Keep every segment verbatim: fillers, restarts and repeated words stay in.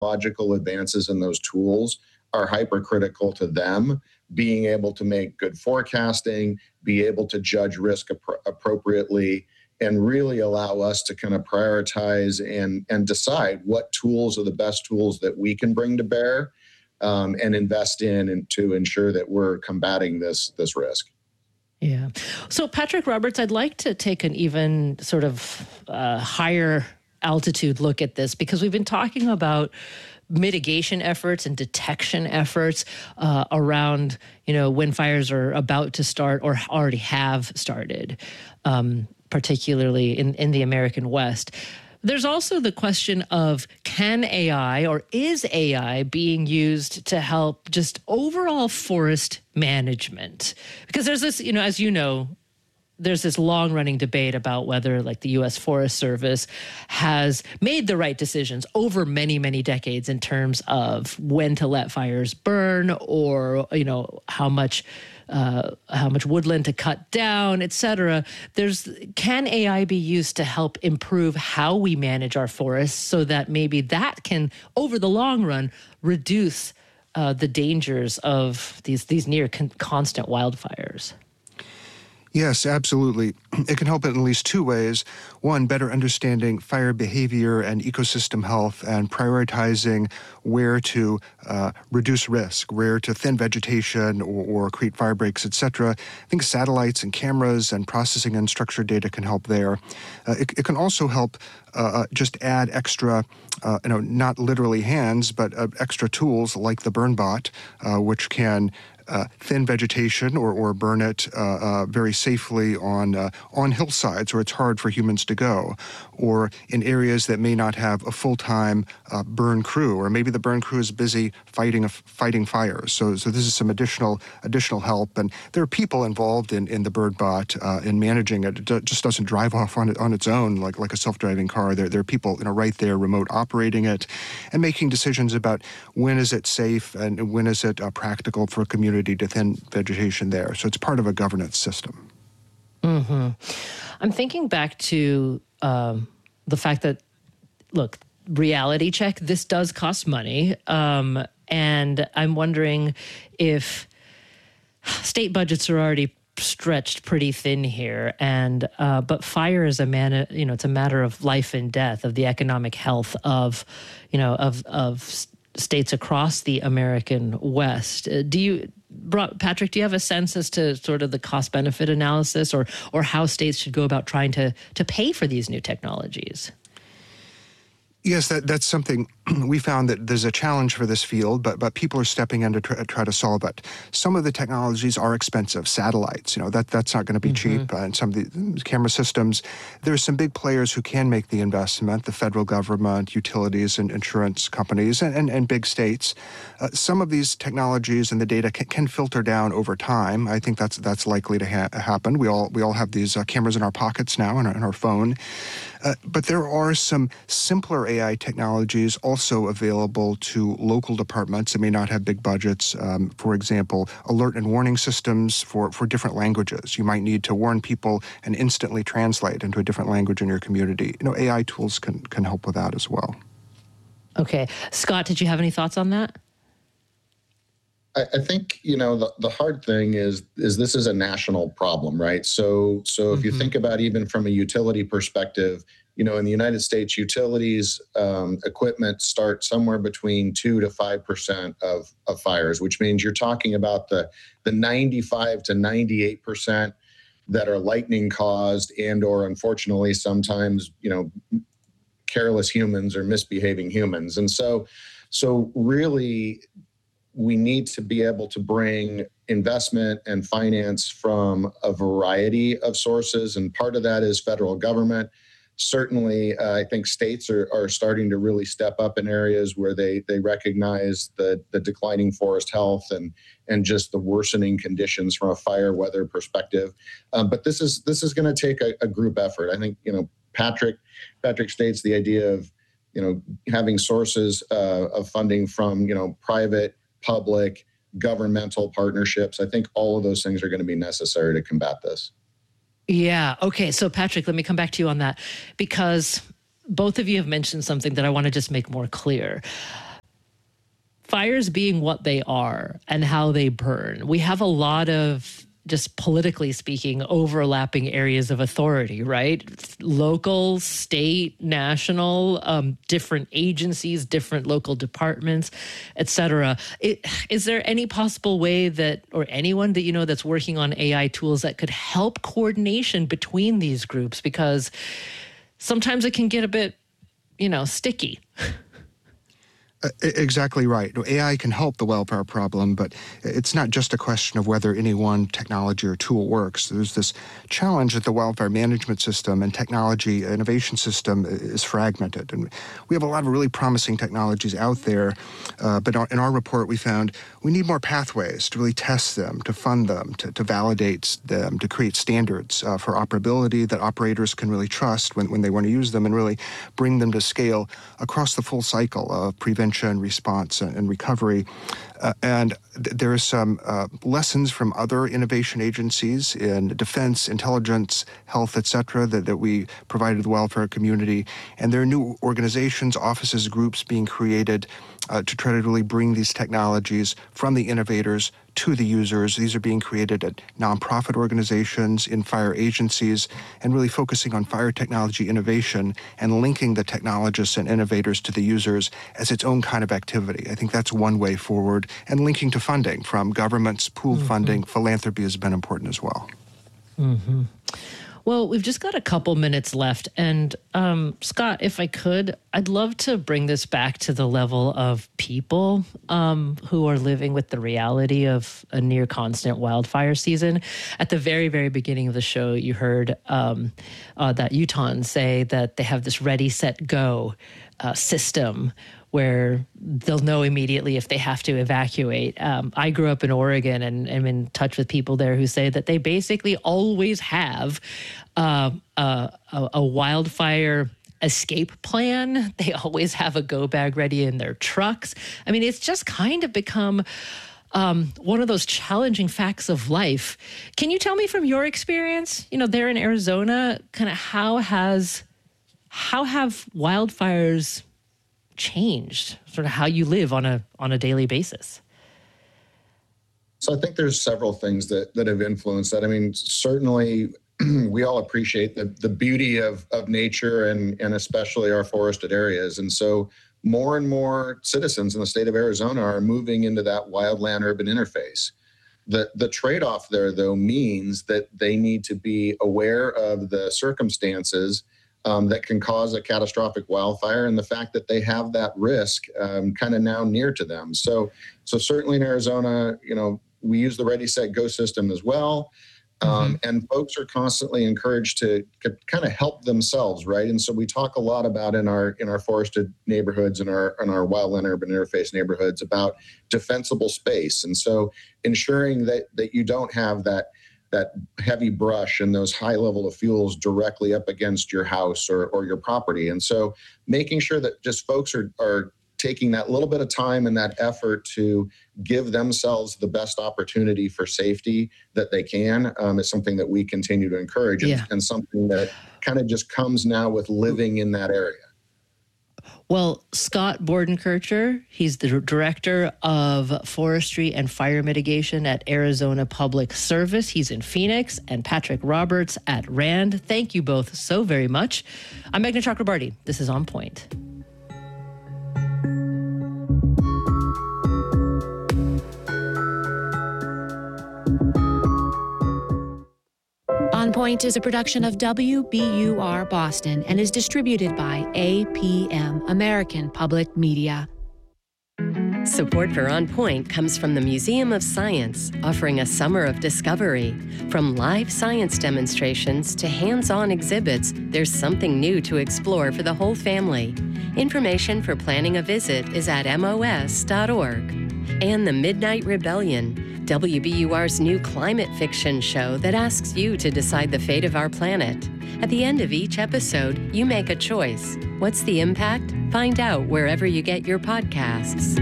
technological advances in those tools are hypercritical to them being able to make good forecasting, be able to judge risk appro- appropriately, and really allow us to kind of prioritize and, and decide what tools are the best tools that we can bring to bear um, and invest in and to ensure that we're combating this, this risk. Yeah. So, Patrick Roberts, I'd like to take an even sort of uh, higher altitude look at this, because we've been talking about mitigation efforts and detection efforts uh, around, you know, when fires are about to start or already have started, um, particularly in, in the American West. There's also the question of, can A I or is A I being used to help just overall forest management? Because there's this, you know, as you know, there's this long-running debate about whether, like, the U S Forest Service has made the right decisions over many, many decades in terms of when to let fires burn, or, you know, how much uh, how much woodland to cut down, et cetera. There's, can A I be used to help improve how we manage our forests so that maybe that can, over the long run, reduce uh, the dangers of these these near con- constant wildfires? Yes, absolutely. It can help in at least two ways. One, better understanding fire behavior and ecosystem health and prioritizing where to uh, reduce risk, where to thin vegetation or, or create fire breaks, et cetera. I think satellites and cameras and processing unstructured data can help there. Uh, it, it can also help uh, just add extra, uh, you know, not literally hands, but uh, extra tools like the BurnBot, uh, which can Uh, thin vegetation or, or burn it uh, uh, very safely on uh, on hillsides where it's hard for humans to go, or in areas that may not have a full-time uh, burn crew, or maybe the burn crew is busy fighting a, fighting fires. So, so this is some additional additional help, and there are people involved in, in the BurnBot uh, in managing it. It do, just doesn't drive off on it on its own like like a self-driving car. There, there are people, you know, right there, remote operating it, and making decisions about when is it safe and when is it uh, practical for a community to thin vegetation there. So it's part of a governance system. Mm-hmm. I'm thinking back to um, the fact that, look, reality check, this does cost money. Um, and I'm wondering if state budgets are already stretched pretty thin here, and uh, but fire is a man, you know, it's a matter of life and death, of the economic health of, you know, of of states across the American West. Uh, do you, Patrick, do you have a sense as to sort of the cost-benefit analysis, or or how states should go about trying to to pay for these new technologies? Yes, that, that's something we found, that there's a challenge for this field, but but people are stepping in to try, try to solve it. Some of the technologies are expensive. Satellites, you know, that that's not going to be mm-hmm. cheap. Uh, and some of the camera systems, there are some big players who can make the investment: the federal government, utilities, and insurance companies, and, and, and big states. Uh, some of these technologies and the data can, can filter down over time. I think that's that's likely to ha- happen. We all we all have these uh, cameras in our pockets now, and our, in our phone. Uh, but there are some simpler A I technologies also available to local departments that may not have big budgets. Um, for example, alert and warning systems for, for different languages. You might need to warn people and instantly translate into a different language in your community. You know, A I tools can, can help with that as well. Okay. Scott, did you have any thoughts on that? I, I think, you know, the, the hard thing is, is this is a national problem, right? So, so if mm-hmm. you think about, even from a utility perspective, you know, in the United States, utilities um, equipment start somewhere between two to five percent of, of fires, which means you're talking about the the ninety-five to ninety-eight percent that are lightning caused, and or unfortunately sometimes, you know, careless humans or misbehaving humans. And so, so really, we need to be able to bring investment and finance from a variety of sources, and part of that is federal government. Certainly, uh, I think states are, are starting to really step up in areas where they they recognize the, the declining forest health and and just the worsening conditions from a fire weather perspective. Um, but this is this is going to take a, a group effort. I think, you know, Patrick Patrick states the idea of, you know, having sources uh, of funding from, you know, private, public, governmental partnerships. I think all of those things are going to be necessary to combat this. Yeah. Okay. So, Patrick, let me come back to you on that, because both of you have mentioned something that I want to just make more clear. fires being what they are and how they burn, we have a lot of, just politically speaking, overlapping areas of authority, right? Local, state, national, um, different agencies, different local departments, et cetera. It, is there any possible way that, or anyone that you know that's working on A I tools that could help coordination between these groups? Because sometimes it can get a bit, you know, sticky. Uh, exactly right. A I can help the wildfire problem, but it's not just a question of whether any one technology or tool works. There's this challenge that the wildfire management system and technology innovation system is fragmented. And we have a lot of really promising technologies out there, uh, but in our report we found we need more pathways to really test them, to fund them, to, to validate them, to create standards uh, for operability that operators can really trust when, when they want to use them, and really bring them to scale across the full cycle of prevention, response, and recovery. Uh, and th- there are some uh, lessons from other innovation agencies in defense, intelligence, health, et cetera, that, that we provided the wildfire community. And there are new organizations, offices, groups being created uh, to try to really bring these technologies from the innovators to the users. These are being created at nonprofit organizations, in fire agencies, and really focusing on fire technology innovation and linking the technologists and innovators to the users as its own kind of activity. I think that's one way forward. And linking to funding from governments, pooled mm-hmm. funding, philanthropy has been important as well. Mm-hmm. Well, we've just got a couple minutes left. And um, Scott, if I could, I'd love to bring this back to the level of people um, who are living with the reality of a near constant wildfire season. At the very, very beginning of the show, you heard um, uh, that Utahns say that they have this ready, set, go uh, system where they'll know immediately if they have to evacuate. Um, I grew up in Oregon and am in touch with people there who say that they basically always have uh, uh, a, a wildfire escape plan. They always have a go bag ready in their trucks. I mean, it's just kind of become um, one of those challenging facts of life. Can you tell me from your experience, you know, there in Arizona, kind of how has, how have wildfires changed sort of how you live on a on a daily basis? So I think there's several things that that have influenced that. I mean, certainly we all appreciate the the beauty of of nature and and especially our forested areas. And so more and more citizens in the state of Arizona are moving into that wildland urban interface. The the trade-off there, though, means that they need to be aware of the circumstances Um, that can cause a catastrophic wildfire, and the fact that they have that risk um, kind of now near to them. So, so certainly in Arizona, you know, we use the Ready, Set, Go system as well, um, mm-hmm. and folks are constantly encouraged to, to kind of help themselves, right? And so we talk a lot about in our in our forested neighborhoods and our in our wildland urban interface neighborhoods about defensible space, and so ensuring that that you don't have that. that heavy brush and those high level of fuels directly up against your house or, or your property. And so making sure that just folks are, are taking that little bit of time and that effort to give themselves the best opportunity for safety that they can um, is something that we continue to encourage, and, yeah. and something that kind of just comes now with living in that area. Well, Scott Bordenkircher, he's the Director of Forestry and Fire Mitigation at Arizona Public Service. He's in Phoenix. And Patrick Roberts at RAND. Thank you both so very much. I'm Meghna Chakrabarty. This is On Point. On Point is a production of W B U R Boston and is distributed by A P M, American Public Media. Support for On Point comes from the Museum of Science, offering a summer of discovery. From live science demonstrations to hands-on exhibits, there's something new to explore for the whole family. Information for planning a visit is at M O S dot org. And The Midnight Rebellion, W B U R's new climate fiction show that asks you to decide the fate of our planet. At the end of each episode, you make a choice. What's the impact? Find out wherever you get your podcasts.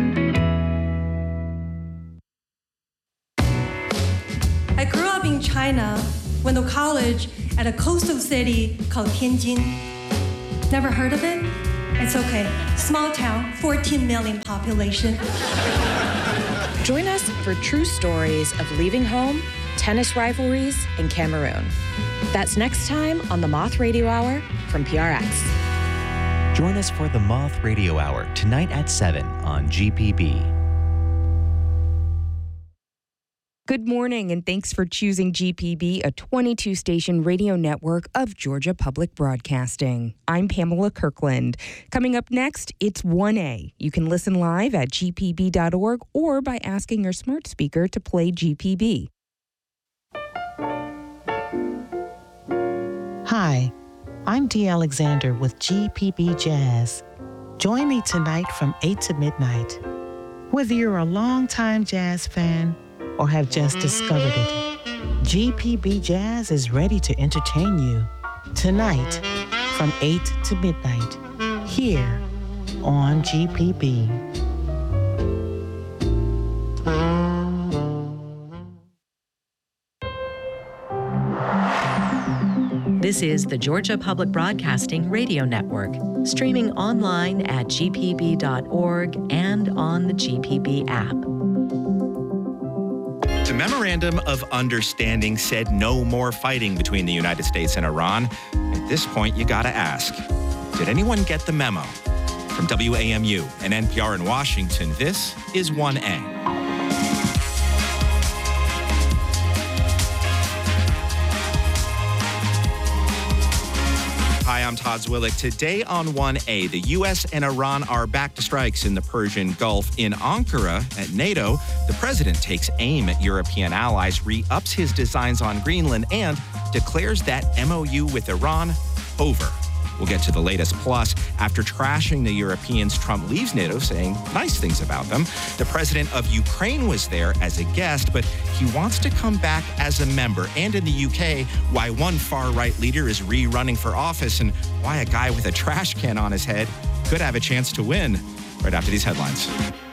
I grew up in China, went to college at a coastal city called Tianjin. Never heard of it? It's okay. Small town, fourteen million population. Join us for true stories of leaving home, tennis rivalries, and Cameroon. That's next time on the Moth Radio Hour from P R X. Join us for the Moth Radio Hour tonight at seven on G P B. Good morning, and thanks for choosing G P B, a twenty-two station radio network of Georgia Public Broadcasting. I'm Pamela Kirkland. Coming up next, it's one A. You can listen live at G P B dot org or by asking your smart speaker to play G P B. Hi, I'm Dee Alexander with G P B Jazz. Join me tonight from eight to midnight. Whether you're a longtime jazz fan or have just discovered it, G P B Jazz is ready to entertain you tonight from eight to midnight here on G P B. This is the Georgia Public Broadcasting Radio Network, streaming online at G P B dot org and on the G P B app. The Memorandum of Understanding said no more fighting between the United States and Iran. At this point, you gotta ask, did anyone get the memo? From W A M U and N P R in Washington, this is one A. Hi, I'm Todd Zwillich. Today on one A, the U S and Iran are back to strikes in the Persian Gulf. In Ankara at NATO, the president takes aim at European allies, re-ups his designs on Greenland, and declares that M O U with Iran over. We'll get to the latest. Plus, after trashing the Europeans, Trump leaves NATO, saying nice things about them. The president of Ukraine was there as a guest, but he wants to come back as a member. And in the U K, why one far-right leader is re-running for office and why a guy with a trash can on his head could have a chance to win. Right after these headlines.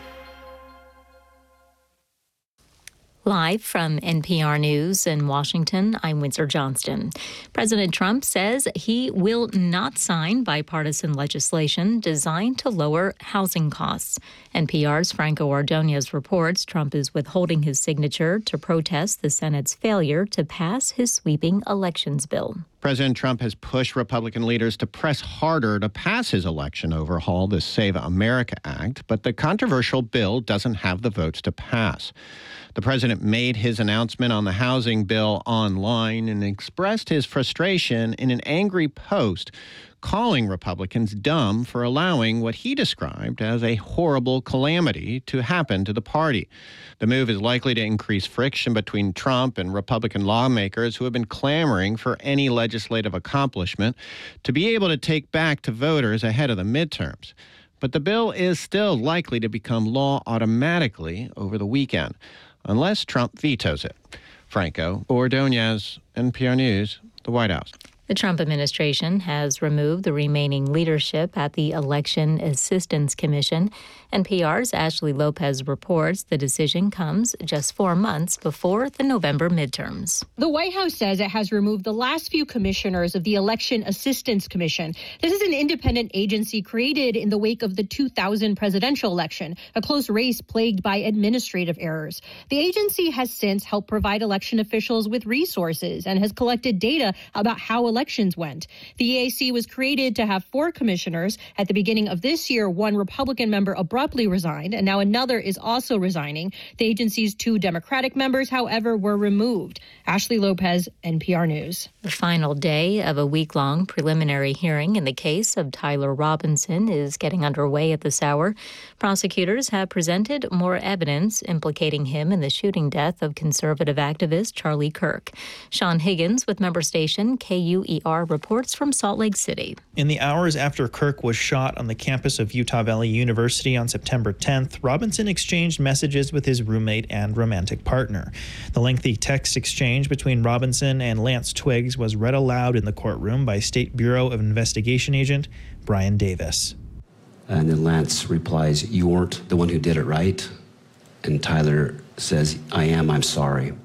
Live from N P R News in Washington, I'm Windsor Johnston. President Trump says he will not sign bipartisan legislation designed to lower housing costs. N P R's Franco Ordonez reports Trump is withholding his signature to protest the Senate's failure to pass his sweeping elections bill. President Trump has pushed Republican leaders to press harder to pass his election overhaul, the Save America Act, but the controversial bill doesn't have the votes to pass. The president made his announcement on the housing bill online and expressed his frustration in an angry post, calling Republicans dumb for allowing what he described as a horrible calamity to happen to the party. The move is likely to increase friction between Trump and Republican lawmakers who have been clamoring for any legislative accomplishment to be able to take back to voters ahead of the midterms. But the bill is still likely to become law automatically over the weekend, unless Trump vetoes it. Franco Ordonez, N P R News, the White House. The Trump administration has removed the remaining leadership at the Election Assistance Commission. N P R's Ashley Lopez reports the decision comes just four months before the November midterms. The White House says it has removed the last few commissioners of the Election Assistance Commission. This is an independent agency created in the wake of the two thousand presidential election, a close race plagued by administrative errors. The agency has since helped provide election officials with resources and has collected data about how elections went. The E A C was created to have four commissioners. At the beginning of this year, one Republican member abruptly resigned, and now another is also resigning. The agency's two Democratic members, however, were removed. Ashley Lopez, N P R News. The final day of a week-long preliminary hearing in the case of Tyler Robinson is getting underway at this hour. Prosecutors have presented more evidence implicating him in the shooting death of conservative activist Charlie Kirk. Sean Higgins with member station K U E R reports from Salt Lake City. In the hours after Kirk was shot on the campus of Utah Valley University on September tenth, Robinson exchanged messages with his roommate and romantic partner. The lengthy text exchange between Robinson and Lance Twiggs was read aloud in the courtroom by State Bureau of Investigation agent Brian Davis. And then Lance replies, "You weren't the one who did it, right?" And Tyler says, "I am, I'm sorry."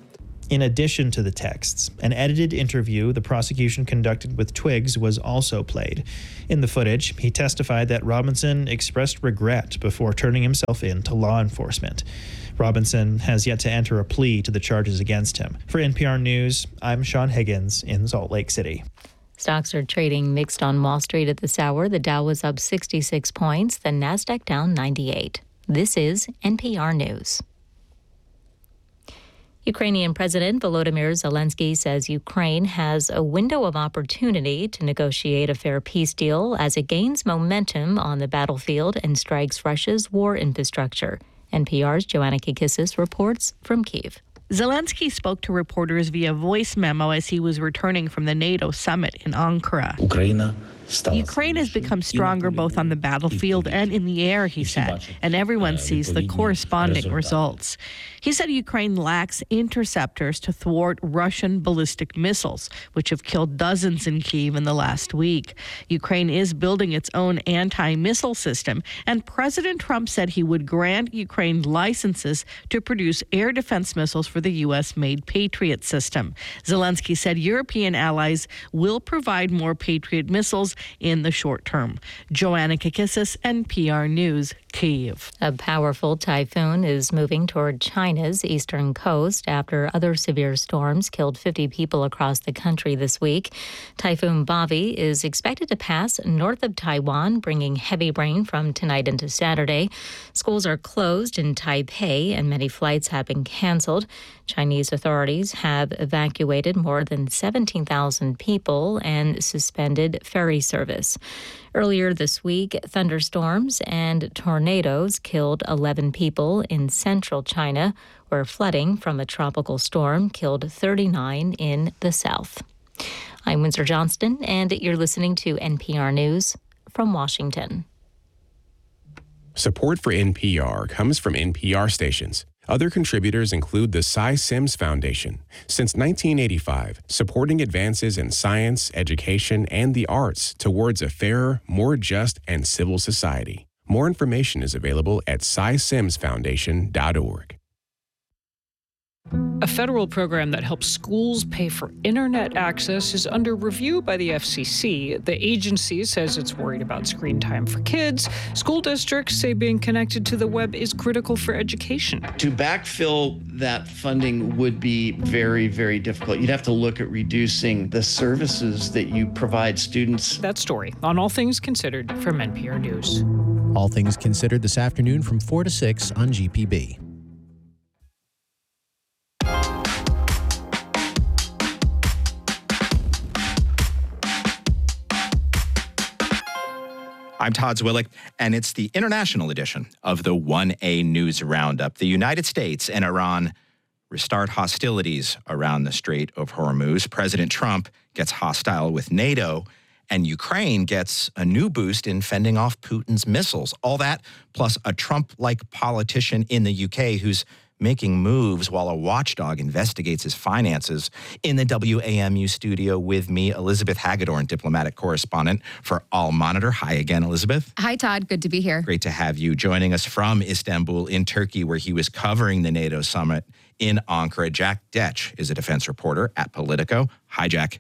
In addition to the texts, an edited interview the prosecution conducted with Twiggs was also played. In the footage, he testified that Robinson expressed regret before turning himself in to law enforcement. Robinson has yet to enter a plea to the charges against him. For N P R News, I'm Sean Higgins in Salt Lake City. Stocks are trading mixed on Wall Street at this hour. The Dow was up sixty-six points, the Nasdaq down ninety-eight. This is N P R News. Ukrainian President Volodymyr Zelensky says Ukraine has a window of opportunity to negotiate a fair peace deal as it gains momentum on the battlefield and strikes Russia's war infrastructure. N P R's Joanna Kikissis reports from Kyiv. Zelensky spoke to reporters via voice memo as he was returning from the NATO summit in Ankara. Ukraine has become stronger both on the battlefield and in the air, he said, and everyone sees the corresponding results. He said Ukraine lacks interceptors to thwart Russian ballistic missiles, which have killed dozens in Kyiv in the last week. Ukraine is building its own anti-missile system, and President Trump said he would grant Ukraine licenses to produce air defense missiles for the U S-made Patriot system. Zelensky said European allies will provide more Patriot missiles in the short term. Joanna Kikissis, N P R News, Kyiv. A powerful typhoon is moving toward China's eastern coast after other severe storms killed fifty people across the country this week. Typhoon Bavi is expected to pass north of Taiwan, bringing heavy rain from tonight into Saturday. Schools are closed in Taipei and many flights have been canceled. Chinese authorities have evacuated more than seventeen thousand people and suspended ferry service. Earlier this week, thunderstorms and tornadoes killed eleven people in central China, where flooding from a tropical storm killed thirty-nine in the south. I'm Windsor Johnston, and you're listening to N P R News from Washington. Support for N P R comes from N P R stations. Other contributors include the Cy Sims Foundation. Since nineteen eighty-five, supporting advances in science, education, and the arts towards a fairer, more just, and civil society. More information is available at cy sims foundation dot org. A federal program that helps schools pay for internet access is under review by the F C C. The agency says it's worried about screen time for kids. School districts say being connected to the web is critical for education. To backfill that funding would be very, very difficult. You'd have to look at reducing the services that you provide students. That story on All Things Considered from N P R News. All Things Considered this afternoon from four to six on G P B. I'm Todd Zwillick, and it's the international edition of the one A News Roundup. The United States and Iran restart hostilities around the Strait of Hormuz. President Trump gets hostile with NATO, and Ukraine gets a new boost in fending off Putin's missiles. All that, plus a Trump-like politician in the U K who's making moves while a watchdog investigates his finances. In the W A M U studio with me, Elizabeth Hagedorn, diplomatic correspondent for All Monitor. Hi again, Elizabeth. Hi, Todd. Good to be here. Great to have you joining us from Istanbul in Turkey, where he was covering the NATO summit in Ankara. Jack Detch is a defense reporter at Politico. Hi, Jack.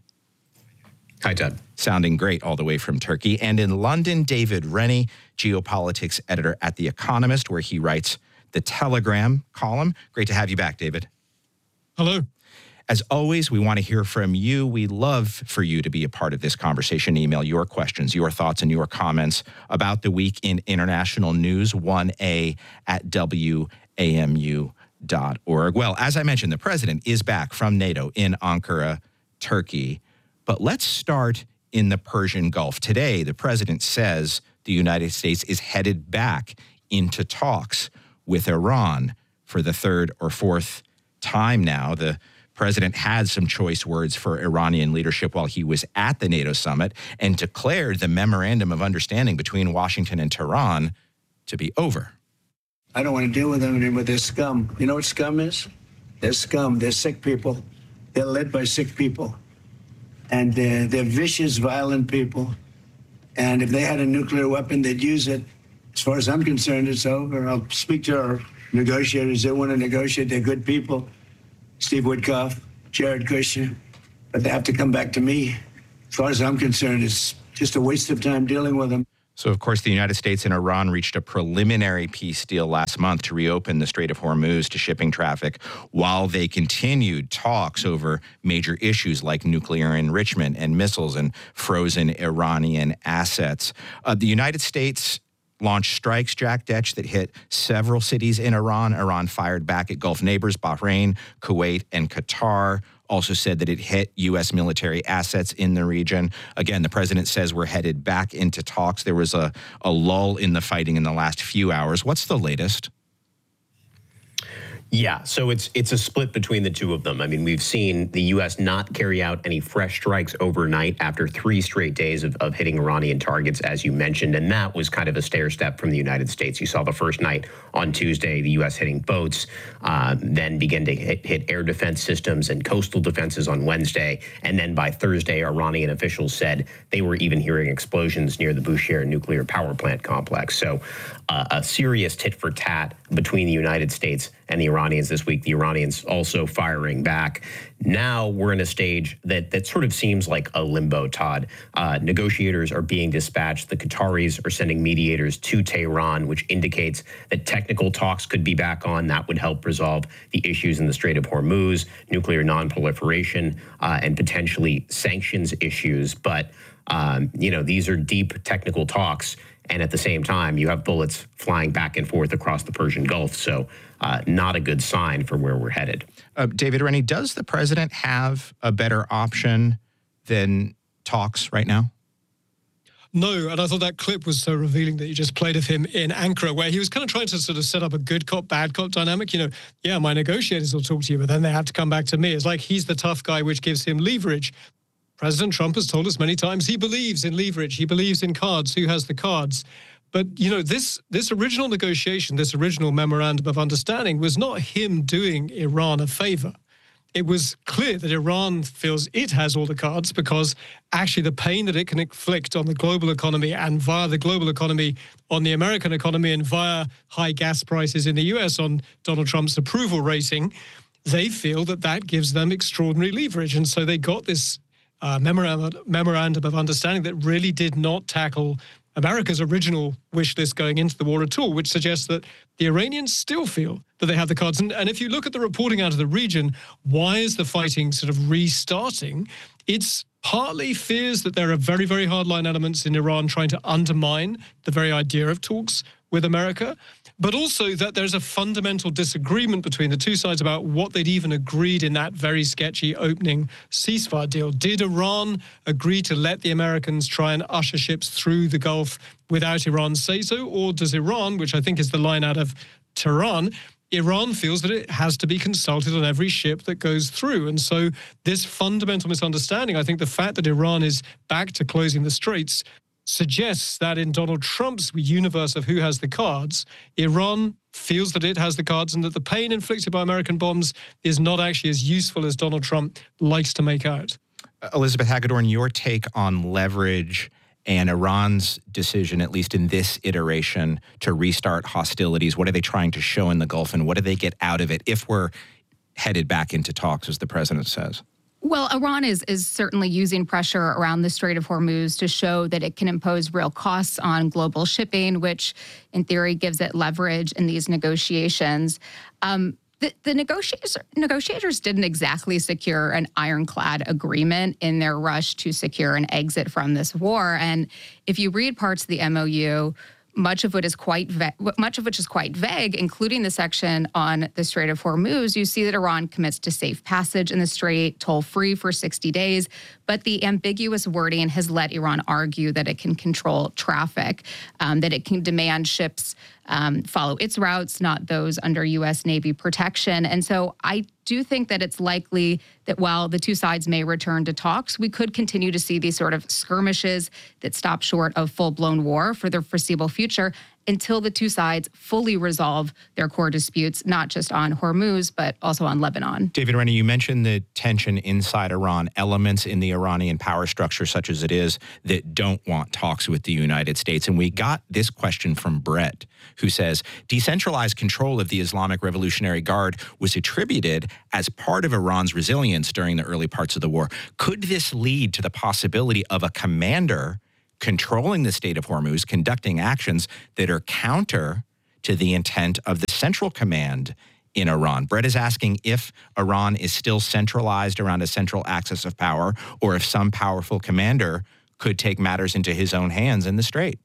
Hi, Todd. Sounding great all the way from Turkey. And in London, David Rennie, geopolitics editor at The Economist, where he writes the Telegram column. Great to have you back, David. Hello. As always, we want to hear from you. We love for you to be a part of this conversation. Email your questions, your thoughts, and your comments about the week in international news, one A at W A M U dot org. Well, as I mentioned, the president is back from NATO in Ankara, Turkey. But let's start in the Persian Gulf. Today, the president says the United States is headed back into talks with Iran for the third or fourth time now. The president had some choice words for Iranian leadership while he was at the NATO summit and declared the memorandum of understanding between Washington and Tehran to be over. I don't want to deal with them anymore. They're scum. You know what scum is? They're scum. They're sick people. They're led by sick people. And they're, they're vicious, violent people. And if they had a nuclear weapon, they'd use it. As far as I'm concerned, it's over. I'll speak to our negotiators. They want to negotiate. They're good people. Steve Witkoff, Jared Kushner, but they have to come back to me. As far as I'm concerned, it's just a waste of time dealing with them. So, of course, the United States and Iran reached a preliminary peace deal last month to reopen the Strait of Hormuz to shipping traffic while they continued talks over major issues like nuclear enrichment and missiles and frozen Iranian assets. Uh, the United States launched strikes, Jack Detch, that hit several cities in Iran. Iran fired back at Gulf neighbors, Bahrain, Kuwait, and Qatar. Also said that it hit U S military assets in the region. Again, the president says we're headed back into talks. There was a, a lull in the fighting in the last few hours. What's the latest? Yeah, so it's it's a split between the two of them. I mean, we've seen the U S not carry out any fresh strikes overnight after three straight days of, of hitting Iranian targets, as you mentioned, and that was kind of a stair step from the United States. You saw the first night on Tuesday, the U S hitting boats, uh, then begin to hit, hit air defense systems and coastal defenses on Wednesday, and then by Thursday, Iranian officials said they were even hearing explosions near the Bushehr nuclear power plant complex. So uh, a serious tit for tat between the United States and the Iranians this week. The Iranians also firing back. Now we're in a stage that that sort of seems like a limbo, Todd. Uh, negotiators are being dispatched. The Qataris are sending mediators to Tehran, which indicates that technical talks could be back on. That would help resolve the issues in the Strait of Hormuz, nuclear nonproliferation, uh, and potentially sanctions issues. But, um, you know, these are deep technical talks. And at the same time, you have bullets flying back and forth across the Persian Gulf. So uh, not a good sign for where we're headed. Uh, David Rennie, does the president have a better option than talks right now? No, and I thought that clip was so revealing that you just played of him in Ankara, where he was kind of trying to sort of set up a good cop, bad cop dynamic. You know, yeah, my negotiators will talk to you, but then they have to come back to me. It's like he's the tough guy, which gives him leverage. President Trump has told us many times he believes in leverage. He believes in cards. Who has the cards? But, you know, this this original negotiation, this original memorandum of understanding was not him doing Iran a favor. It was clear that Iran feels it has all the cards because actually the pain that it can inflict on the global economy and via the global economy on the American economy and via high gas prices in the U S on Donald Trump's approval rating, they feel that that gives them extraordinary leverage. And so they got this Uh, memorandum, memorandum of understanding that really did not tackle America's original wish list going into the war at all, which suggests that the Iranians still feel that they have the cards. And, and if you look at the reporting out of the region, why is the fighting sort of restarting? It's partly fears that there are very, very hardline elements in Iran trying to undermine the very idea of talks with America, but also that there's a fundamental disagreement between the two sides about what they'd even agreed in that very sketchy opening ceasefire deal. Did Iran agree to let the Americans try and usher ships through the Gulf without Iran's say-so, or does Iran, which I think is the line out of Tehran, Iran feels that it has to be consulted on every ship that goes through. And so this fundamental misunderstanding, I think the fact that Iran is back to closing the straits suggests that in Donald Trump's universe of who has the cards, Iran feels that it has the cards and that the pain inflicted by American bombs is not actually as useful as Donald Trump likes to make out. Uh, Elizabeth Hagedorn, your take on leverage and Iran's decision, at least in this iteration, to restart hostilities. What are they trying to show in the Gulf, and what do they get out of it if we're headed back into talks, as the president says? Well, Iran is is certainly using pressure around the Strait of Hormuz to show that it can impose real costs on global shipping, which in theory gives it leverage in these negotiations. Um, the the negotiators, negotiators didn't exactly secure an ironclad agreement in their rush to secure an exit from this war. And if you read parts of the M O U, much of it is quite va- much of which is quite vague, including the section on the Strait of Hormuz. You see that Iran commits to safe passage in the strait, toll-free for sixty days, but the ambiguous wording has let Iran argue that it can control traffic, um, that it can demand ships um, follow its routes, not those under U S Navy protection. And so I do think that it's likely that while the two sides may return to talks, we could continue to see these sort of skirmishes that stop short of full-blown war for the foreseeable future. until the two sides fully resolve their core disputes, not just on Hormuz, but also on Lebanon. David Rennie, you mentioned the tension inside Iran, elements in the Iranian power structure such as it is that don't want talks with the United States. And we got this question from Brett, who says, decentralized control of the Islamic Revolutionary Guard was attributed as part of Iran's resilience during the early parts of the war. Could this lead to the possibility of a commander controlling the Strait of Hormuz, conducting actions that are counter to the intent of the Central Command in Iran? Brett is asking if Iran is still centralized around a central axis of power, or if some powerful commander could take matters into his own hands in the Strait.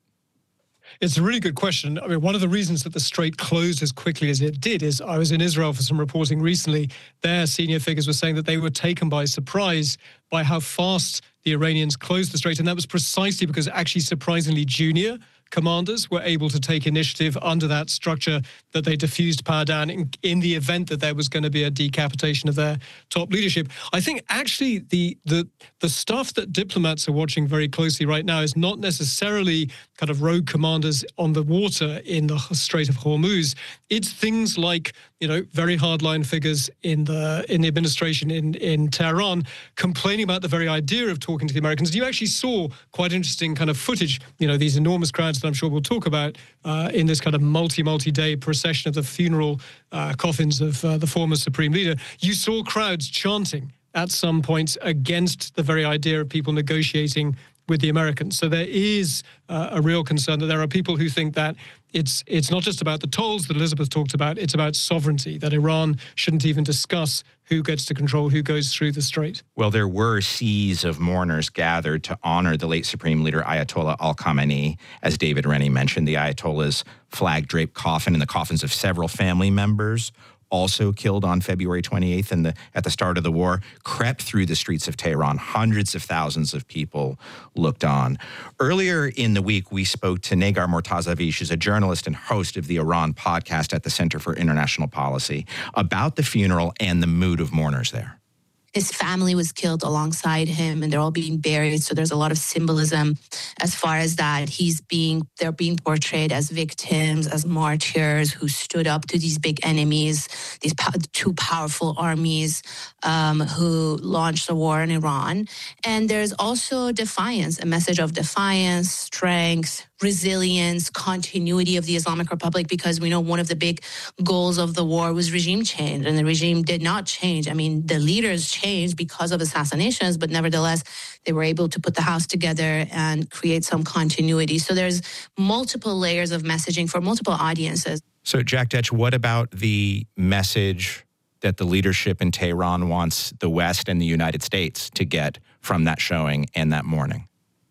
It's a really good question. I mean, one of the reasons that the Strait closed as quickly as it did is I was in Israel for some reporting recently. Their senior figures were saying that they were taken by surprise by how fast the Iranians closed the Strait. And that was precisely because actually surprisingly junior commanders were able to take initiative under that structure that they diffused power down in, in the event that there was going to be a decapitation of their top leadership. I think actually the the the stuff that diplomats are watching very closely right now is not necessarily kind of rogue commanders on the water in the Strait of Hormuz. It's things like, you know, very hardline figures in the in the administration in, in Tehran complaining about the very idea of talking to the Americans. You actually saw quite interesting kind of footage, you know, these enormous crowds that I'm sure we'll talk about uh, in this kind of multi, multi-day procession of the funeral uh, coffins of uh, the former Supreme Leader. You saw crowds chanting at some points against the very idea of people negotiating with the Americans. So there is uh, a real concern that there are people who think that it's it's not just about the tolls that Elizabeth talked about, it's about sovereignty, that Iran shouldn't even discuss who gets to control who goes through the strait. Well, there were seas of mourners gathered to honor the late Supreme Leader Ayatollah al-Khamenei. As David Rennie mentioned, the Ayatollah's flag-draped coffin and the coffins of several family members, also killed on February twenty-eighth in the, at the start of the war, crept through the streets of Tehran. Hundreds of thousands of people looked on. Earlier in the week, we spoke to Negar Mortazavi, she's a journalist and host of the Iran podcast at the Center for International Policy, about the funeral and the mood of mourners there. His family was killed alongside him, and they're all being buried. So there's a lot of symbolism as far as that. He's being, they're being portrayed as victims, as martyrs who stood up to these big enemies, these po- two powerful armies um, who launched the war in Iran. And there's also defiance, a message of defiance, strength, resilience, continuity of the Islamic Republic, because we know one of the big goals of the war was regime change, and the regime did not change. I mean, the leaders changed because of assassinations, but nevertheless, they were able to put the house together and create some continuity. So there's multiple layers of messaging for multiple audiences. So, Jack Detch, what about the message that the leadership in Tehran wants the West and the United States to get from that showing and that mourning?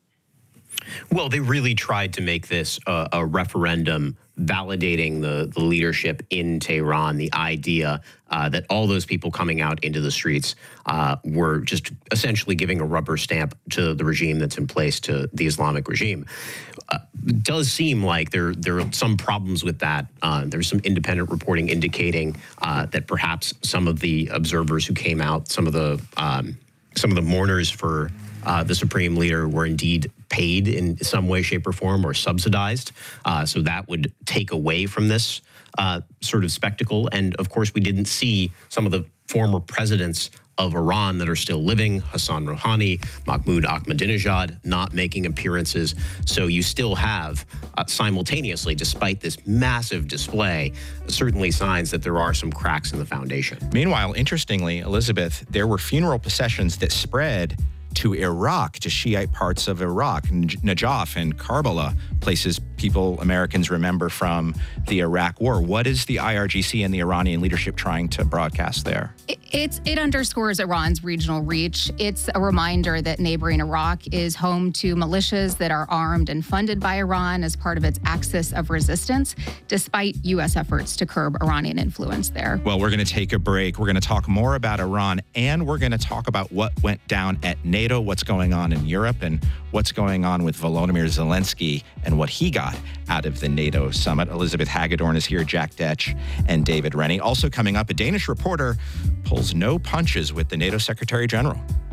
Well, they really tried to make this a, a referendum validating the, the leadership in Tehran, the idea uh, that all those people coming out into the streets uh, were just essentially giving a rubber stamp to the regime that's in place, to the Islamic regime. Uh, it does seem like there, there are some problems with that. Uh, there's some independent reporting indicating uh, that perhaps some of the observers who came out, some of the um, some of the mourners for Uh, the Supreme Leader were indeed paid in some way, shape, or form, or subsidized. Uh, so that would take away from this uh, sort of spectacle. And of course, we didn't see some of the former presidents of Iran that are still living, Hassan Rouhani, Mahmoud Ahmadinejad, not making appearances. So you still have uh, simultaneously, despite this massive display, certainly signs that there are some cracks in the foundation. Meanwhile, interestingly, Elizabeth, there were funeral processions that spread to Iraq, to Shiite parts of Iraq, Najaf and Karbala, places people, Americans remember from the Iraq War. What is the I R G C and the Iranian leadership trying to broadcast there? It, it's, it underscores Iran's regional reach. It's a reminder that neighboring Iraq is home to militias that are armed and funded by Iran as part of its axis of resistance, despite U S efforts to curb Iranian influence there. Well, we're going to take a break. We're going to talk more about Iran, and we're going to talk about what went down at NATO, what's going on in Europe, and what's going on with Volodymyr Zelensky and what he got out of the NATO summit. Elizabeth Hagedorn is here, Jack Detch, and David Rennie. Also coming up, a Danish reporter pulls no punches with the NATO Secretary General.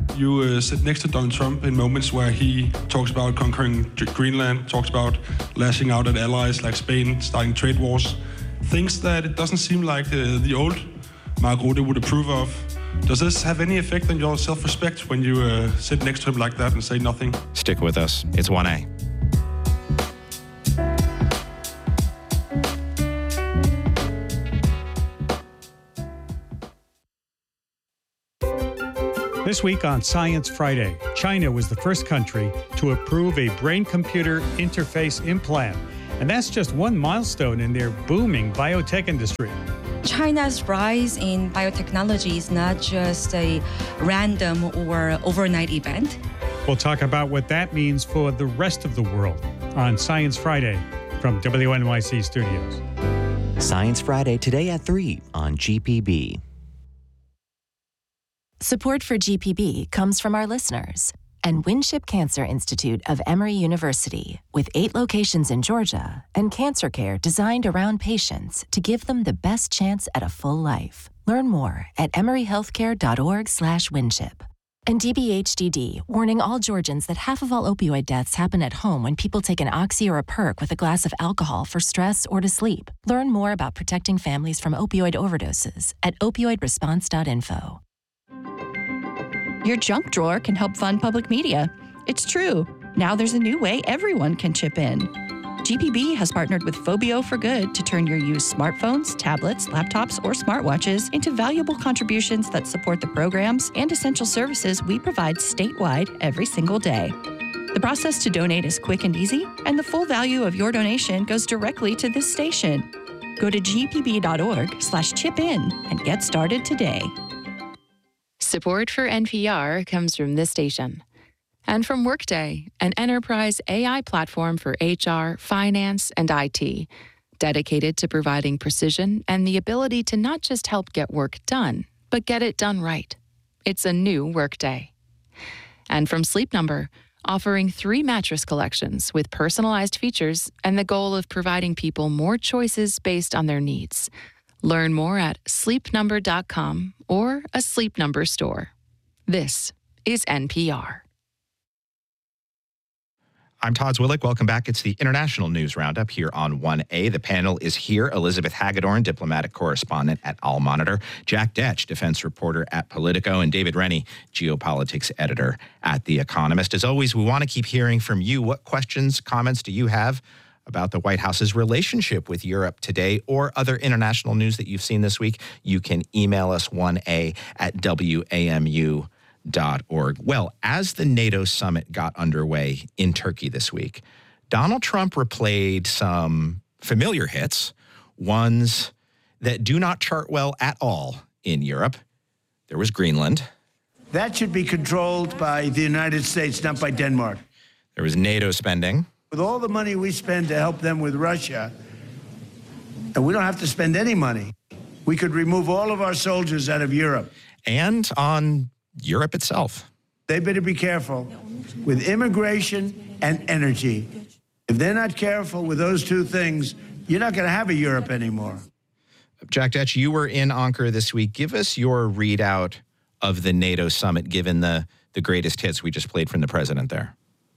You uh, sit next to Donald Trump in moments where he talks about conquering Greenland, talks about lashing out at allies like Spain, starting trade wars, things that it doesn't seem like uh, the old Mark Rutte would approve of. Does this have any effect on your self-respect when you uh, sit next to him like that and say nothing? Stick with us. It's one A. This week on Science Friday, China was the first country to approve a brain-computer interface implant. And that's just one milestone in their booming biotech industry. China's rise in biotechnology is not just a random or overnight event. We'll talk about what that means for the rest of the world on Science Friday from W N Y C Studios. Science Friday today at three on G P B. Support for G P B comes from our listeners and Winship Cancer Institute of Emory University, with eight locations in Georgia and cancer care designed around patients to give them the best chance at a full life. Learn more at emoryhealthcare.org slash Winship. And D B H D D, warning all Georgians that half of all opioid deaths happen at home when people take an Oxy or a Perk with a glass of alcohol for stress or to sleep. Learn more about protecting families from opioid overdoses at opioid response dot info. Your junk drawer can help fund public media. It's true. Now there's a new way everyone can chip in. G P B has partnered with Phobio for Good to turn your used smartphones, tablets, laptops, or smartwatches into valuable contributions that support the programs and essential services we provide statewide every single day. The process to donate is quick and easy, and the full value of your donation goes directly to this station. Go to g p b dot org slash chip in and get started today. Support for N P R comes from this station and from Workday, an enterprise A I platform for H R, finance, and I T, dedicated to providing precision and the ability to not just help get work done, but get it done right. It's a new Workday. And from Sleep Number, offering three mattress collections with personalized features and the goal of providing people more choices based on their needs. Learn more at sleep number dot com or a Sleep Number store. This is N P R. I'm Todd Zwillich. Welcome back. It's the International News Roundup here on one A. The panel is here. Elizabeth Hagedorn, diplomatic correspondent at All Monitor, Jack Detch, defense reporter at Politico, and David Rennie, geopolitics editor at The Economist. As always, we want to keep hearing from you. What questions, comments do you have about the White House's relationship with Europe today or other international news that you've seen this week? You can email us one A at W A M U dot org. Well, as the NATO summit got underway in Turkey this week, Donald Trump replayed some familiar hits, ones that do not chart well at all in Europe. There was Greenland. That should be controlled by the United States, not by Denmark. There was NATO spending. With all the money we spend to help them with Russia, and we don't have to spend any money, we could remove all of our soldiers out of Europe. And on Europe itself. They better be careful with immigration and energy. If they're not careful with those two things, you're not going to have a Europe anymore. Jack Detch, you were in Ankara this week. Give us your readout of the NATO summit, given the, the greatest hits we just played from the president there.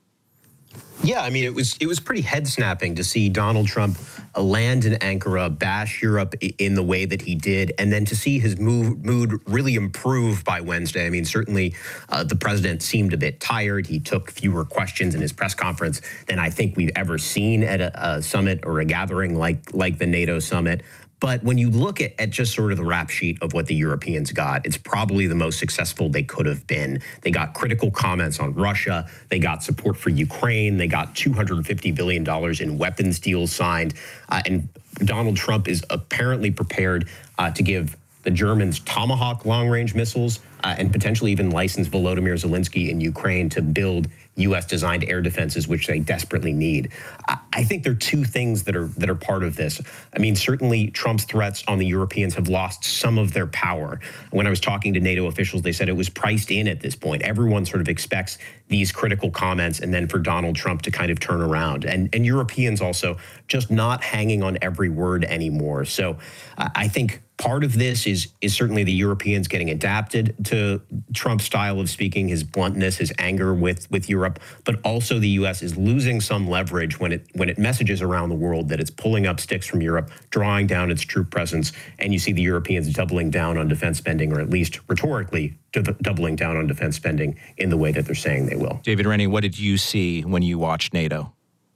Yeah, I mean, it was it was pretty head-snapping to see Donald Trump land in Ankara, bash Europe in the way that he did, and then to see his mood, mood really improve by Wednesday. I mean, certainly uh, the president seemed a bit tired. He took fewer questions in his press conference than I think we've ever seen at a, a summit or a gathering like like the NATO summit. But when you look at, at just sort of the rap sheet of what the Europeans got, it's probably the most successful they could have been. They got critical comments on Russia. They got support for Ukraine. They got two hundred fifty billion dollars in weapons deals signed. Uh, and Donald Trump is apparently prepared uh, to give the Germans Tomahawk long-range missiles uh, and potentially even license Volodymyr Zelensky in Ukraine to build U S-designed air defenses, which they desperately need. I, I think there are two things that are that are part of this. I mean, certainly Trump's threats on the Europeans have lost some of their power. When I was talking to NATO officials, they said it was priced in at this point. Everyone sort of expects these critical comments and then for Donald Trump to kind of turn around. And, and Europeans also just not hanging on every word anymore. So uh, I think Part of this is is certainly the Europeans getting adapted to Trump's style of speaking, his bluntness, his anger with with Europe, but also the U S is losing some leverage when it when it messages around the world that it's pulling up sticks from Europe, drawing down its troop presence, and you see the Europeans doubling down on defense spending, or at least rhetorically doubling down on defense spending in the way that they're saying they will. David Rennie, what did you see when you watched NATO?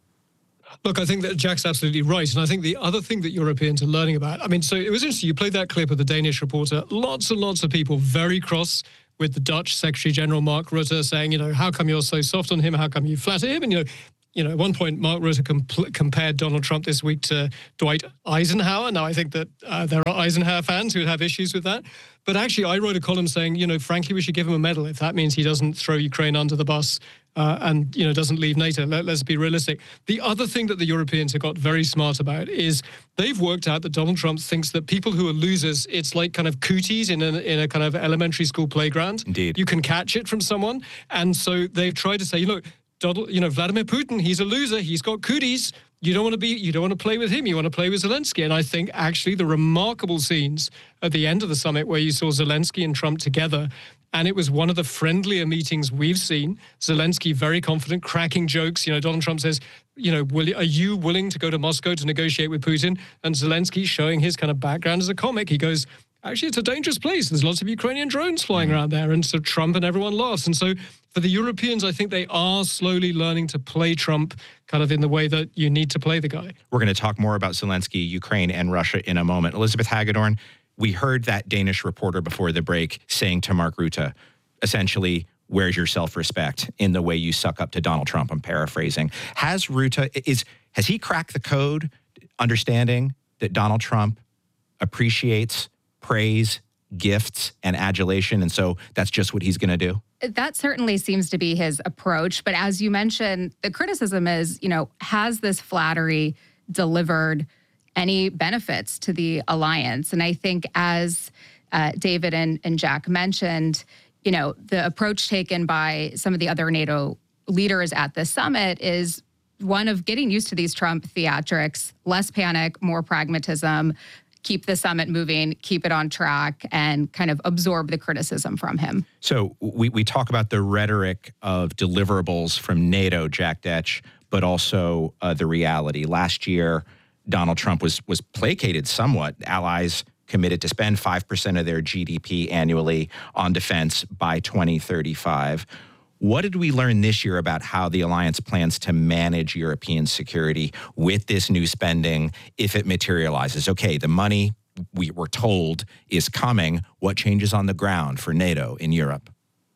Look, I think that Jack's absolutely right. And I think the other thing that Europeans are learning about, I mean, so it was interesting. You played that clip of the Danish reporter. Lots and lots of people very cross with the Dutch Secretary General Mark Rutte saying, you know, how come you're so soft on him? How come you flatter him? And, you know, you know, at one point, Mark Rutte comp- compared Donald Trump this week to Dwight Eisenhower. Now, I think that uh, there are Eisenhower fans who would have issues with that. But actually, I wrote a column saying, you know, frankly, we should give him a medal if that means he doesn't throw Ukraine under the bus uh, and, you know, doesn't leave NATO. Let, let's be realistic. The other thing that the Europeans have got very smart about is they've worked out that Donald Trump thinks that people who are losers, it's like kind of cooties in a, in a kind of elementary school playground. Indeed. You can catch it from someone. And so they've tried to say, you know, Donald, you know, Vladimir Putin, he's a loser. He's got cooties. You don't want to be, you don't want to play with him. You want to play with Zelensky. And I think actually the remarkable scenes at the end of the summit where you saw Zelensky and Trump together, and it was one of the friendlier meetings we've seen. Zelensky very confident, cracking jokes. You know, Donald Trump says, you know, will, are you willing to go to Moscow to negotiate with Putin? And Zelensky, showing his kind of background as a comic, he goes, actually, it's a dangerous place. There's lots of Ukrainian drones flying around there. And so Trump and everyone laughs. And so for the Europeans, I think they are slowly learning to play Trump kind of in the way that you need to play the guy. We're going to talk more about Zelensky, Ukraine, and Russia in a moment. Elizabeth Hagedorn, we heard that Danish reporter before the break saying to Mark Rutte, essentially, where's your self-respect in the way you suck up to Donald Trump? I'm paraphrasing. Has Rutte, is, has he cracked the code, understanding that Donald Trump appreciates praise, gifts, and adulation, and so that's just what he's going to do? That certainly seems to be his approach. But as you mentioned, the criticism is, you know, has this flattery delivered any benefits to the alliance? And I think as uh, David and, and Jack mentioned, you know, the approach taken by some of the other NATO leaders at the summit is one of getting used to these Trump theatrics, less panic, more pragmatism, keep the summit moving, keep it on track, and kind of absorb the criticism from him. So we, we talk about the rhetoric of deliverables from NATO, Jack Detch, but also uh, the reality. Last year, Donald Trump was was placated somewhat. Allies committed to spend five percent of their G D P annually on defense by twenty thirty-five. What did we learn this year about how the alliance plans to manage European security with this new spending if it materializes? Okay, the money we were told is coming. What changes on the ground for NATO in Europe?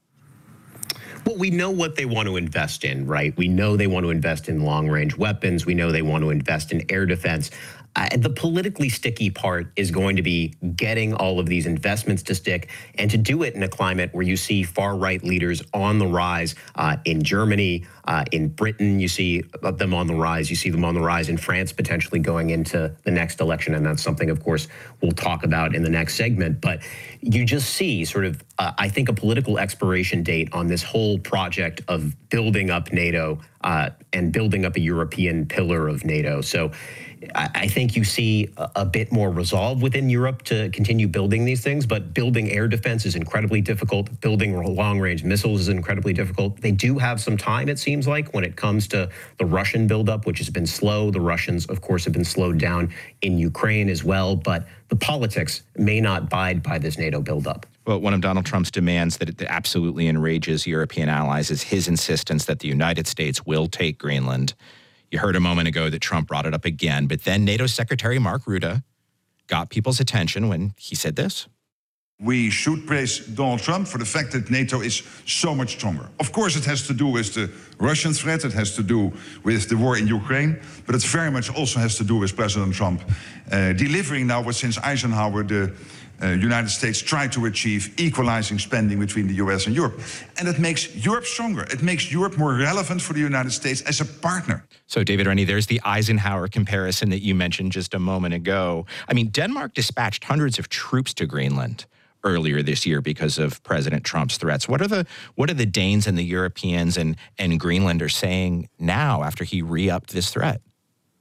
Well, we know what they want to invest in, right? We know they want to invest in long-range weapons. We know they want to invest in air defense. Uh, the politically sticky part is going to be getting all of these investments to stick, and to do it in a climate where you see far-right leaders on the rise uh, in Germany, uh, in Britain. You see them on the rise. You see them on the rise in France, potentially going into the next election, and that's something, of course, we'll talk about in the next segment. But you just see sort of, uh, I think, a political expiration date on this whole project of building up NATO uh, and building up a European pillar of NATO. So I think you see a bit more resolve within Europe to continue building these things, but building air defense is incredibly difficult. Building long-range missiles is incredibly difficult. They do have some time, it seems like, when it comes to the Russian buildup, which has been slow. The Russians, of course, have been slowed down in Ukraine as well, but the politics may not abide by this NATO buildup. Well, one of Donald Trump's demands that absolutely enrages European allies is his insistence that the United States will take Greenland. You heard a moment ago that Trump brought it up again, but then NATO Secretary Mark Rutte got people's attention when he said this. We should praise Donald Trump for the fact that NATO is so much stronger. Of course, it has to do with the Russian threat. It has to do with the war in Ukraine. But it very much also has to do with President Trump uh, delivering now what since Eisenhower the uh, United States tried to achieve, equalizing spending between the U S and Europe. And it makes Europe stronger. It makes Europe more relevant for the United States as a partner. So, David Rennie, there's the Eisenhower comparison that you mentioned just a moment ago. I mean, Denmark dispatched hundreds of troops to Greenland earlier this year because of President Trump's threats. What are the what are the Danes and the Europeans and, and Greenland are saying now after he re-upped this threat?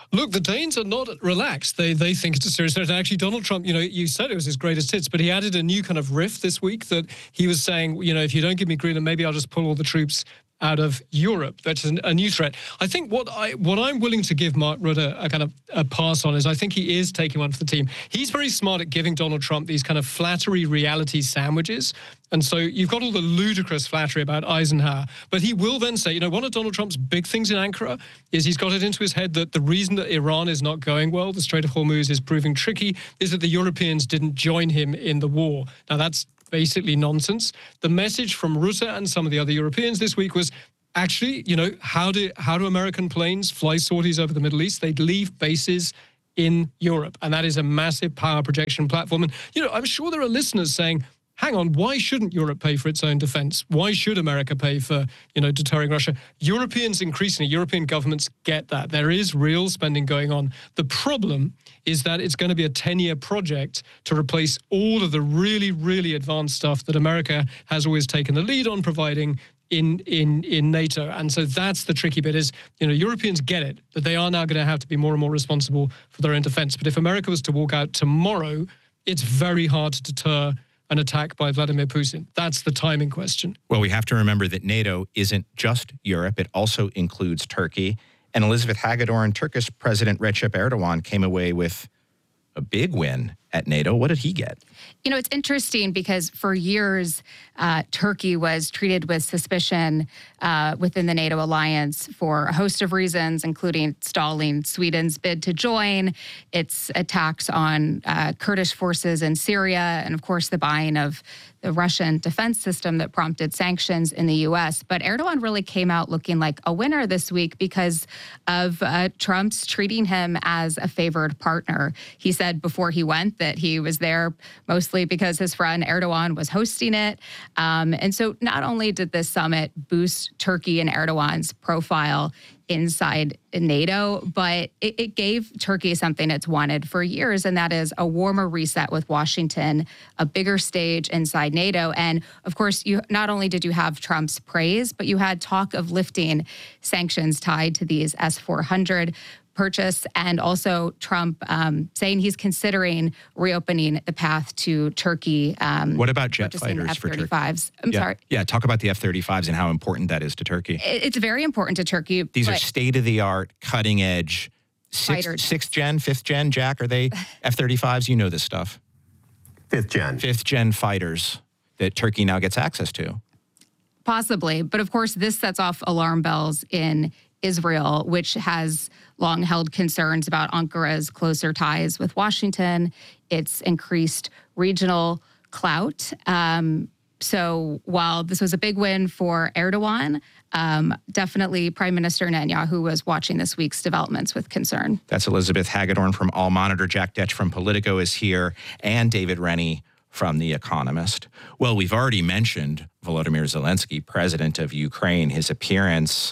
Look, the Danes are not relaxed. They they think it's a serious threat. And actually, Donald Trump, you know, you said it was his greatest hits, but he added a new kind of riff this week that he was saying, you know, if you don't give me Greenland, maybe I'll just pull all the troops out of Europe. That's an, a new threat. I think what I what I'm willing to give Mark Rutte a kind of a pass on is I think he is taking one for the team. He's very smart at giving Donald Trump these kind of flattery reality sandwiches. And so you've got all the ludicrous flattery about Eisenhower, but he will then say, you know, one of Donald Trump's big things in Ankara is he's got it into his head that the reason that Iran is not going well, the Strait of Hormuz is proving tricky, is that the Europeans didn't join him in the war. Now, that's basically nonsense. The message from Rutte and some of the other Europeans this week was actually, you know, how do how do American planes fly sorties over the Middle East? They'd leave bases in Europe, and that is a massive power projection platform. And, you know, I'm sure there are listeners saying, hang on, why shouldn't Europe pay for its own defense? Why should America pay for, you know, deterring Russia? Europeans increasingly, European governments get that. There is real spending going on. The problem is that it's going to be a ten-year project to replace all of the really, really advanced stuff that America has always taken the lead on providing in in in NATO. And so that's the tricky bit is, you know, Europeans get it, that they are now going to have to be more and more responsible for their own defense. But if America was to walk out tomorrow, it's very hard to deter an attack by Vladimir Putin. That's the timing question. Well, we have to remember that NATO isn't just Europe. It also includes Turkey. And Elizabeth Hagedorn, Turkish President Recep Erdogan came away with a big win at NATO. What did he get? You know, it's interesting because for years, uh, Turkey was treated with suspicion uh, within the NATO alliance for a host of reasons, including stalling Sweden's bid to join, its attacks on uh, Kurdish forces in Syria, and of course, the buying of the Russian defense system that prompted sanctions in the U S. But Erdogan really came out looking like a winner this week because of uh, Trump's treating him as a favored partner. He said before he went that he was there mostly because his friend Erdogan was hosting it. Um, and so not only did this summit boost Turkey and Erdogan's profile inside NATO, but it, it gave Turkey something it's wanted for years, and that is a warmer reset with Washington, a bigger stage inside NATO. And of course, you not only did you have Trump's praise, but you had talk of lifting sanctions tied to these S four hundred purchase, and also Trump um, saying he's considering reopening the path to Turkey. Um, what about jet fighters F thirty-fives. for Turkey? I'm yeah. sorry. Yeah, talk about the F thirty-fives and how important that is to Turkey. It's very important to Turkey. These are state-of-the-art, cutting-edge, sixth, sixth gen, fifth gen, Jack, are they F thirty-fives? You know this stuff. Fifth gen. Fifth gen fighters that Turkey now gets access to. Possibly. But of course, this sets off alarm bells in Israel, which has long held concerns about Ankara's closer ties with Washington, its increased regional clout. Um, so while this was a big win for Erdogan, um, definitely Prime Minister Netanyahu was watching this week's developments with concern. That's Elizabeth Hagedorn from All Monitor. Jack Detch from Politico is here, and David Rennie from The Economist. Well, we've already mentioned Volodymyr Zelensky, president of Ukraine, his appearance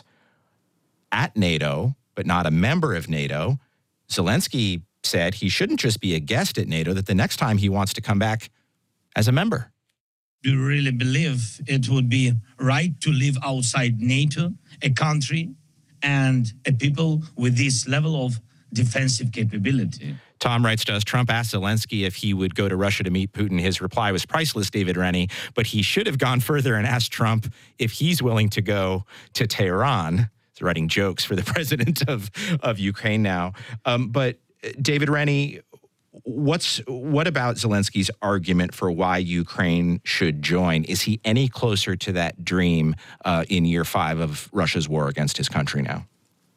at NATO, but not a member of NATO. Zelensky said he shouldn't just be a guest at NATO, that the next time he wants to come back as a member. Do you really believe it would be right to live outside NATO, a country and a people with this level of defensive capability? Tom writes to us, Trump asked Zelensky if he would go to Russia to meet Putin. His reply was priceless, David Rennie, but he should have gone further and asked Trump if he's willing to go to Tehran. He's writing jokes for the president of, of Ukraine now. Um, but David Rennie, what's what about Zelensky's argument for why Ukraine should join? Is he any closer to that dream uh, in year five of Russia's war against his country now?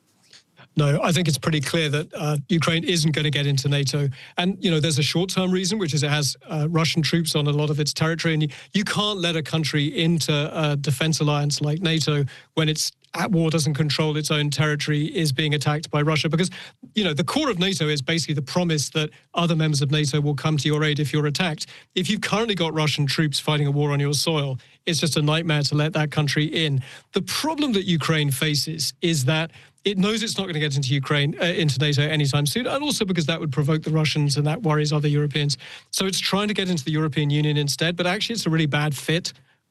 No, I think it's pretty clear that uh, Ukraine isn't going to get into NATO. And, you know, there's a short-term reason, which is it has uh, Russian troops on a lot of its territory. And you, you can't let a country into a defense alliance like NATO when it's at war, doesn't control its own territory, is being attacked by Russia. Because, you know, the core of NATO is basically the promise that other members of NATO will come to your aid if you're attacked. If you've currently got Russian troops fighting a war on your soil, it's just a nightmare to let that country in. The problem that Ukraine faces is that it knows it's not going to get into Ukraine, uh, into NATO anytime soon, and also because that would provoke the Russians and that worries other Europeans. So it's trying to get into the European Union instead, but actually it's a really bad fit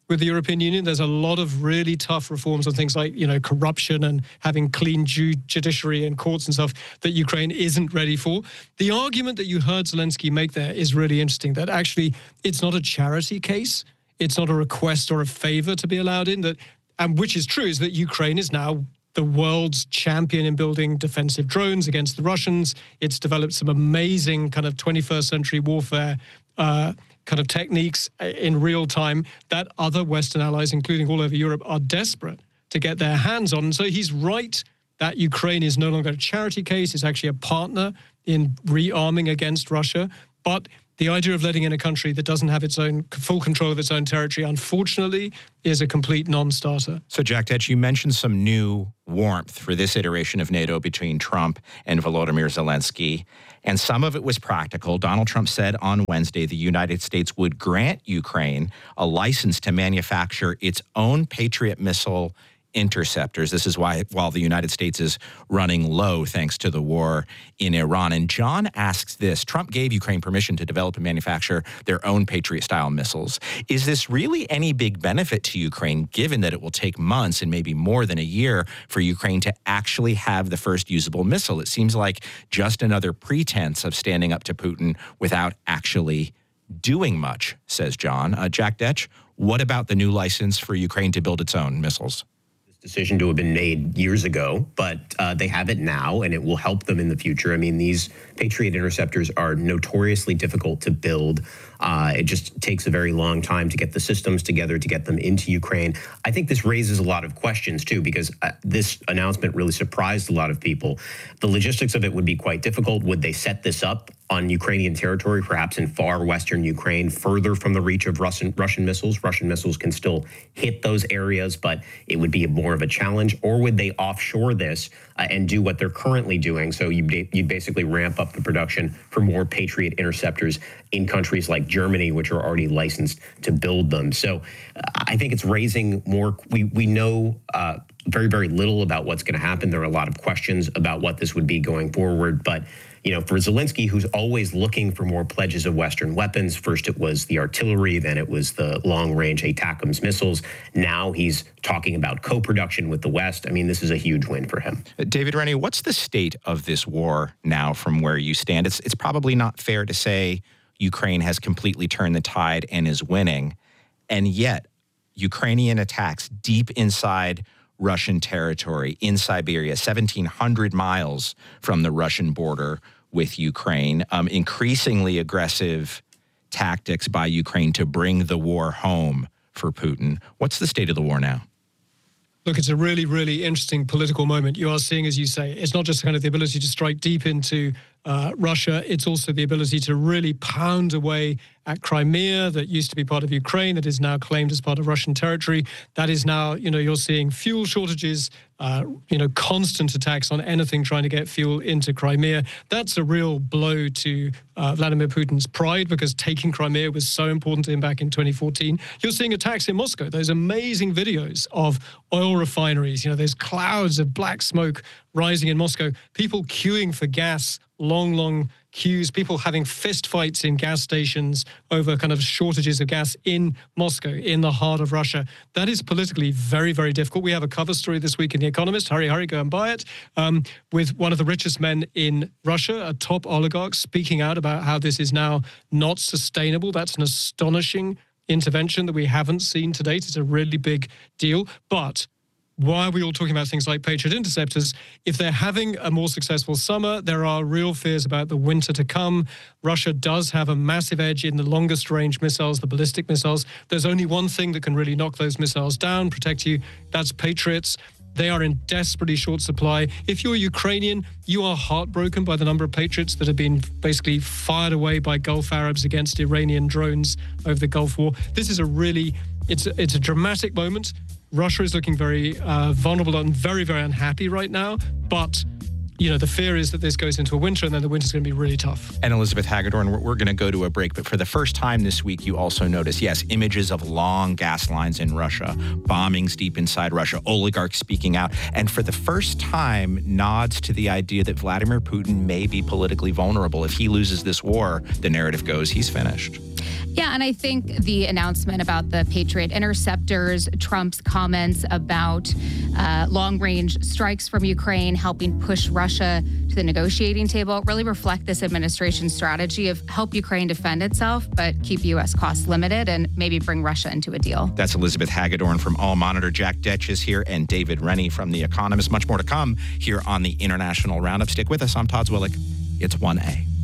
with the European Union. There's a lot of really tough reforms on things like, you know, corruption and having clean ju- judiciary and courts and stuff that Ukraine isn't ready for. The argument that you heard Zelensky make there is really interesting, that actually it's not a charity case. It's not a request or a favor to be allowed in, that, and which is true, is that Ukraine is now the world's champion in building defensive drones against the Russians. It's developed some amazing kind of twenty-first century warfare uh, kind of techniques in real time that other Western allies, including all over Europe, are desperate to get their hands on. And so he's right that Ukraine is no longer a charity case. It's actually a partner in rearming against Russia. But the idea of letting in a country that doesn't have its own full control of its own territory, unfortunately, is a complete non-starter. So, Jack Detch, you mentioned some new warmth for this iteration of NATO between Trump and Volodymyr Zelensky, and some of it was practical. Donald Trump said on Wednesday the United States would grant Ukraine a license to manufacture its own Patriot missile interceptors. This is why, while the United States is running low thanks to the war in Iran. And John asks this: Trump gave Ukraine permission to develop and manufacture their own Patriot-style missiles. Is this really any big benefit to Ukraine, given that it will take months and maybe more than a year for Ukraine to actually have the first usable missile? It seems like just another pretense of standing up to Putin without actually doing much, says John. Uh, Jack Detch, what about the new license for Ukraine to build its own missiles? Decision to have been made years ago, but uh, they have it now, and it will help them in the future. I mean, these Patriot interceptors are notoriously difficult to build. Uh, it just takes a very long time to get the systems together, to get them into Ukraine. I think this raises a lot of questions, too, because uh, this announcement really surprised a lot of people. The logistics of it would be quite difficult. Would they set this up on Ukrainian territory, perhaps in far western Ukraine, further from the reach of Russian, Russian missiles? Russian missiles can still hit those areas, but it would be more of a challenge. Or would they offshore this uh, and do what they're currently doing? So you'd, you'd basically ramp up the production for more Patriot interceptors in countries like Germany, which are already licensed to build them. So uh, I think it's raising more. We, we know uh, very, very little about what's going to happen. There are a lot of questions about what this would be going forward. But you know, for Zelensky, who's always looking for more pledges of Western weapons, first it was the artillery, then it was the long-range ATACMS missiles. Now he's talking about co-production with the West. I mean, this is a huge win for him. David Rennie, what's the state of this war now from where you stand? It's, it's probably not fair to say Ukraine has completely turned the tide and is winning, and yet Ukrainian attacks deep inside Russian territory in Siberia, seventeen hundred miles from the Russian border with Ukraine, um, increasingly aggressive tactics by Ukraine to bring the war home for Putin. What's the state of the war now? Look, it's a really, really interesting political moment. You are seeing, as you say, it's not just kind of the ability to strike deep into uh, Russia, it's also the ability to really pound away at Crimea that used to be part of Ukraine, that is now claimed as part of Russian territory. That is now, you know, you're seeing fuel shortages, uh, you know, constant attacks on anything trying to get fuel into Crimea. That's a real blow to uh, Vladimir Putin's pride, because taking Crimea was so important to him back in twenty fourteen. You're seeing attacks in Moscow, those amazing videos of oil refineries, you know, there's clouds of black smoke rising in Moscow, people queuing for gas, long, long queues, people having fist fights in gas stations over kind of shortages of gas in Moscow, in the heart of Russia. That is politically very, very difficult. We have a cover story this week in The Economist. Hurry, hurry, go and buy it. Um, with one of the richest men in Russia, a top oligarch, speaking out about how this is now not sustainable. That's an astonishing intervention that we haven't seen to date. It's a really big deal. But why are we all talking about things like Patriot interceptors? If they're having a more successful summer, there are real fears about the winter to come. Russia does have a massive edge in the longest range missiles, the ballistic missiles. There's only one thing that can really knock those missiles down, protect you. That's Patriots. They are in desperately short supply. If you're Ukrainian, you are heartbroken by the number of Patriots that have been basically fired away by Gulf Arabs against Iranian drones over the Gulf War. This is a really, it's a, it's a dramatic moment. Russia is looking very uh, vulnerable and very, very unhappy right now. But, you know, the fear is that this goes into a winter and then the winter's going to be really tough. And Elizabeth Hagedorn, we're, we're going to go to a break. But for the first time this week, you also notice, yes, images of long gas lines in Russia, bombings deep inside Russia, oligarchs speaking out. And for the first time, nods to the idea that Vladimir Putin may be politically vulnerable. If he loses this war, the narrative goes, he's finished. Yeah, and I think the announcement about the Patriot interceptors, Trump's comments about uh, long-range strikes from Ukraine, helping push Russia to the negotiating table, really reflect this administration's strategy of help Ukraine defend itself, but keep U S costs limited and maybe bring Russia into a deal. That's Elizabeth Hagedorn from All Monitor. Jack Detch is here, and David Rennie from The Economist. Much more to come here on the International Roundup. Stick with us. I'm Todd Zwillich. It's one A.